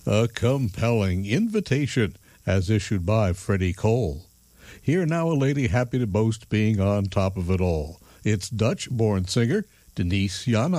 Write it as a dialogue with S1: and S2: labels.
S1: A compelling invitation as issued by Freddie Cole. Here now a lady happy to boast being on top of it all. It's Dutch-born singer Denise Jana.